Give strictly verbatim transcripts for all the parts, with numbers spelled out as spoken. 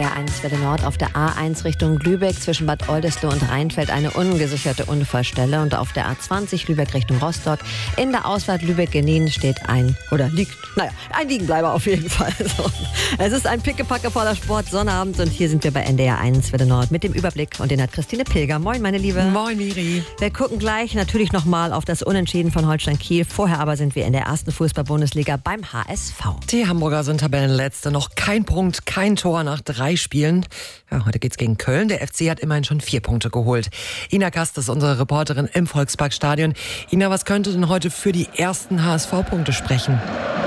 R eins Welle Nord auf der A eins Richtung Lübeck zwischen Bad Oldesloe und Rheinfeld eine ungesicherte Unfallstelle und auf der A zwanzig Lübeck Richtung Rostock in der Ausfahrt Lübeck-Genin steht ein, oder liegt, naja, ein Liegenbleiber auf jeden Fall. So. Es ist ein pickepacke voller Sport-Sonnabend und hier sind wir bei N D R eins Welle Nord mit dem Überblick und den hat Christine Pilger. Moin, meine Liebe. Moin, Miri. Wir gucken gleich natürlich nochmal auf das Unentschieden von Holstein Kiel. Vorher aber sind wir in der ersten Fußball-Bundesliga beim H S V. Die Hamburger sind Tabellenletzte. Noch kein Punkt, kein Tor nach drei Spielen. Ja, heute geht's gegen Köln. Der F C hat immerhin schon vier Punkte geholt. Ina Gast ist unsere Reporterin im Volksparkstadion. Ina, was könnte denn heute für die ersten H S V-Punkte sprechen?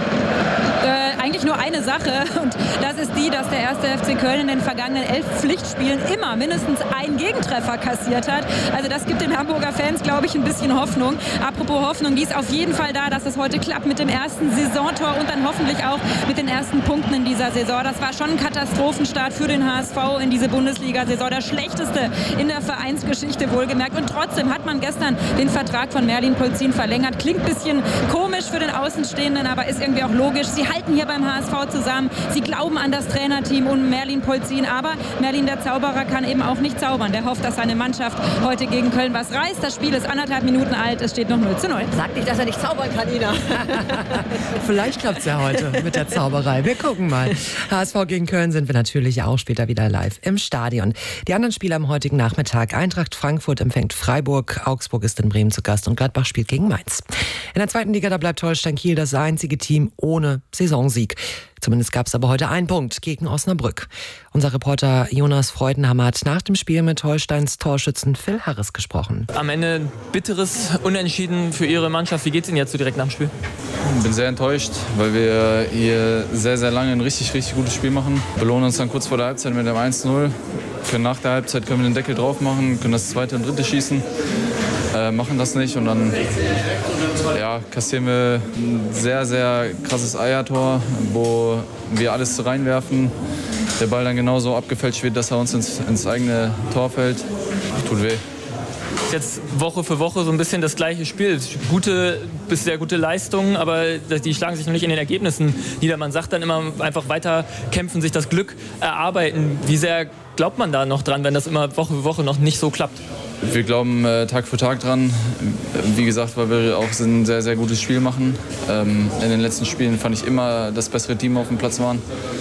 Eigentlich nur eine Sache und das ist die, dass der erste F C Köln in den vergangenen elf Pflichtspielen immer mindestens einen Gegentreffer kassiert hat. Also das gibt den Hamburger Fans, glaube ich, ein bisschen Hoffnung. Apropos Hoffnung, die ist auf jeden Fall da, dass es heute klappt mit dem ersten Saisontor und dann hoffentlich auch mit den ersten Punkten in dieser Saison. Das war schon ein Katastrophenstart für den H S V in diese Bundesliga-Saison. Der schlechteste in der Vereinsgeschichte wohlgemerkt. Und trotzdem hat man gestern den Vertrag von Merlin Polzin verlängert. Klingt ein bisschen komisch für den Außenstehenden, aber ist irgendwie auch logisch. Sie halten hier beim H S V zusammen. Sie glauben an das Trainerteam und Merlin Polzin. Aber Merlin, der Zauberer, kann eben auch nicht zaubern. Der hofft, dass seine Mannschaft heute gegen Köln was reißt. Das Spiel ist anderthalb Minuten alt. Es steht noch null zu null. Sag nicht, dass er nicht zaubern kann, Ina. Vielleicht klappt es ja heute mit der Zauberei. Wir gucken mal. H S V gegen Köln sind wir natürlich auch später wieder live im Stadion. Die anderen Spiele am heutigen Nachmittag. Eintracht Frankfurt empfängt Freiburg. Augsburg ist in Bremen zu Gast und Gladbach spielt gegen Mainz. In der zweiten Liga, da bleibt Holstein Kiel das einzige Team ohne Saisonsieg. Zumindest gab es aber heute einen Punkt gegen Osnabrück. Unser Reporter Jonas Freudenhammer hat nach dem Spiel mit Holsteins Torschützen Phil Harris gesprochen. Am Ende ein bitteres Unentschieden für Ihre Mannschaft. Wie geht es Ihnen jetzt so direkt nach dem Spiel? Ich bin sehr enttäuscht, weil wir hier sehr, sehr lange ein richtig, richtig gutes Spiel machen. Belohnen uns dann kurz vor der Halbzeit mit dem eins zu null. Können nach der Halbzeit können wir den Deckel drauf machen, können das zweite und dritte schießen. Äh, machen das nicht und dann ja, kassieren wir ein sehr, sehr krasses Eiertor, wo wir alles reinwerfen. Der Ball dann genauso abgefälscht wird, dass er uns ins, ins eigene Tor fällt. Tut weh. Jetzt Woche für Woche so ein bisschen das gleiche Spiel. Gute bis sehr gute Leistungen, aber die schlagen sich noch nicht in den Ergebnissen nieder. Man sagt dann immer einfach weiter kämpfen, sich das Glück erarbeiten. Wie sehr glaubt man da noch dran, wenn das immer Woche für Woche noch nicht so klappt? Wir glauben äh, Tag für Tag dran. Wie gesagt, weil wir auch ein sehr, sehr gutes Spiel machen. Ähm, in den letzten Spielen fand ich immer das bessere Team auf dem Platz waren.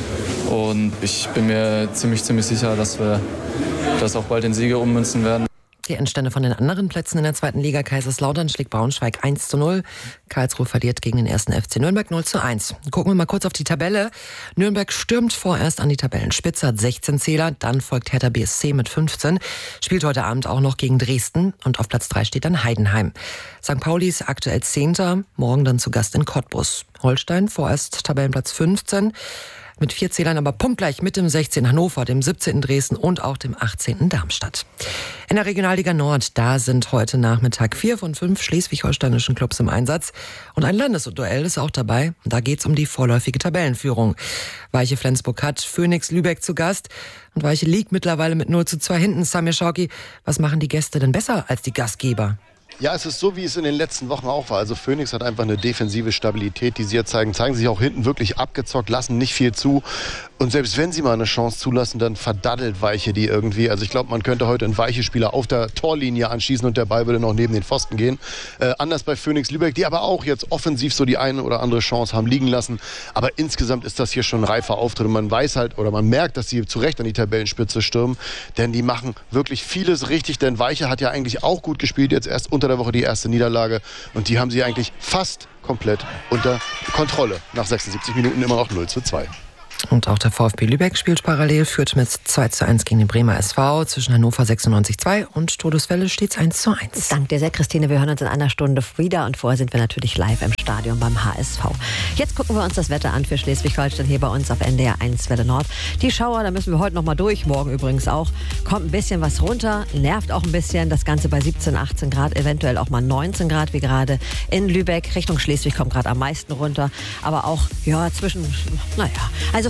Und ich bin mir ziemlich, ziemlich sicher, dass wir das auch bald in Siege ummünzen werden. Die Endstände von den anderen Plätzen in der zweiten Liga. Kaiserslautern schlägt Braunschweig eins zu null. Karlsruhe verliert gegen den ersten F C Nürnberg null zu eins. Gucken wir mal kurz auf die Tabelle. Nürnberg stürmt vorerst an die Tabellenspitze, hat sechzehn Zähler. Dann folgt Hertha B S C mit fünfzehn. Spielt heute Abend auch noch gegen Dresden. Und auf Platz drei steht dann Heidenheim. Sankt Pauli ist aktuell Zehnter. Morgen dann zu Gast in Cottbus. Holstein vorerst Tabellenplatz fünfzehn. Mit vier Zählern aber punktgleich mit dem sechzehnten Hannover, dem siebzehnten Dresden und auch dem achtzehnten Darmstadt. In der Regionalliga Nord, da sind heute Nachmittag vier von fünf schleswig-holsteinischen Clubs im Einsatz. Und ein Landesduell ist auch dabei. Da geht's um die vorläufige Tabellenführung. Weiche Flensburg hat Phoenix Lübeck zu Gast. Und Weiche liegt mittlerweile mit null zu zwei hinten. Samir Schauki, was machen die Gäste denn besser als die Gastgeber? Ja, es ist so, wie es in den letzten Wochen auch war. Also Phoenix hat einfach eine defensive Stabilität, die sie jetzt zeigen. Zeigen sich auch hinten wirklich abgezockt, lassen nicht viel zu. Und selbst wenn sie mal eine Chance zulassen, dann verdaddelt Weiche die irgendwie. Also ich glaube, man könnte heute einen Weiche-Spieler auf der Torlinie anschießen und der Ball würde noch neben den Pfosten gehen. Äh, anders bei Phoenix Lübeck, die aber auch jetzt offensiv so die eine oder andere Chance haben liegen lassen. Aber insgesamt ist das hier schon ein reifer Auftritt. Und man weiß halt oder man merkt, dass sie zu Recht an die Tabellenspitze stürmen. Denn die machen wirklich vieles richtig. Denn Weiche hat ja eigentlich auch gut gespielt. Jetzt erst unter der Woche die erste Niederlage. Und die haben sie eigentlich fast komplett unter Kontrolle. Nach sechsundsiebzig Minuten immer noch null zu zwei. Und auch der VfB Lübeck spielt parallel, führt mit zwei zu eins gegen den Bremer S V. Zwischen Hannover sechsundneunzig zwei und Todeswelle steht es eins zu eins. Danke dir sehr, Christine. Wir hören uns in einer Stunde wieder. Und vorher sind wir natürlich live im Stadion beim H S V. Jetzt gucken wir uns das Wetter an für Schleswig-Holstein hier bei uns auf N D R eins Welle Nord. Die Schauer, da müssen wir heute noch mal durch, morgen übrigens auch. Kommt ein bisschen was runter, nervt auch ein bisschen. Das Ganze bei siebzehn, achtzehn Grad, eventuell auch mal neunzehn Grad, wie gerade in Lübeck. Richtung Schleswig kommt gerade am meisten runter. Aber auch, ja, zwischen, naja, also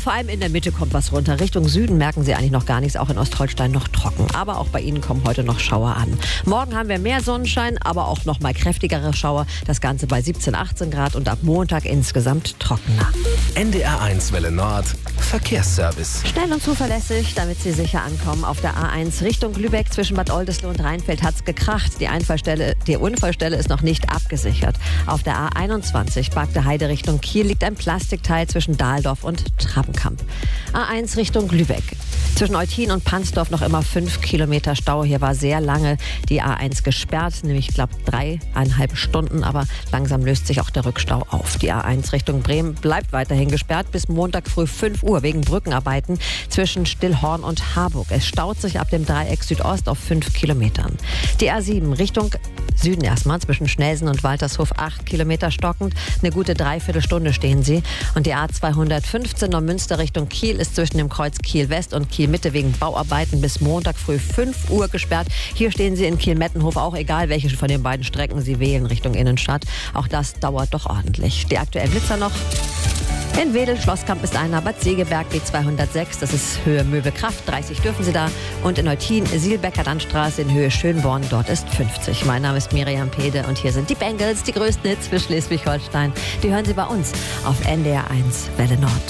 vor allem in der Mitte kommt was runter. Richtung Süden merken Sie eigentlich noch gar nichts, auch in Ostholstein noch trocken. Aber auch bei Ihnen kommen heute noch Schauer an. Morgen haben wir mehr Sonnenschein, aber auch noch mal kräftigere Schauer. Das Ganze bei siebzehn, achtzehn Grad und ab Montag insgesamt trockener. N D R eins Welle Nord, Verkehrsservice. Schnell und zuverlässig, damit Sie sicher ankommen. Auf der A eins Richtung Lübeck zwischen Bad Oldesloe und Rheinfeld hat's gekracht. Die Einfallstelle, die Unfallstelle ist noch nicht abgesichert. Auf der A einundzwanzig Bagde Heide Richtung Kiel liegt ein Plastikteil zwischen Dahldorf und Trappenkamp. A eins Richtung Lübeck. Zwischen Eutin und Pansdorf noch immer fünf Kilometer Stau. Hier war sehr lange die A eins gesperrt, nämlich ich glaube dreieinhalb Stunden, aber langsam löst sich auch der Rückstau auf. Die A eins Richtung Bremen bleibt weiterhin gesperrt bis Montag früh fünf Uhr wegen Brückenarbeiten zwischen Stillhorn und Harburg. Es staut sich ab dem Dreieck Südost auf fünf Kilometern. Die A sieben Richtung Süden erstmal zwischen Schnelsen und Waltershof acht Kilometer stockend. Eine gute Dreiviertelstunde stehen sie. Und die A zweihundertfünfzehn Neumünster Richtung Kiel ist zwischen dem Kreuz Kiel West und Kiel Mitte wegen Bauarbeiten bis Montag früh fünf Uhr gesperrt. Hier stehen Sie in Kiel-Mettenhof, auch egal welche von den beiden Strecken Sie wählen Richtung Innenstadt. Auch das dauert doch ordentlich. Die aktuellen Blitzer noch. In Wedel, Schlosskamp ist einer, Bad Segeberg B zweihundertsechs, das ist Höhe Möwe-Kraft, dreißig dürfen Sie da. Und in Eutin, Sielbecker Landstraße in Höhe Schönborn, dort ist fünfzig. Mein Name ist Miriam Pede und hier sind die Bengals, die größten Hits für Schleswig-Holstein. Die hören Sie bei uns auf N D R eins Welle Nord.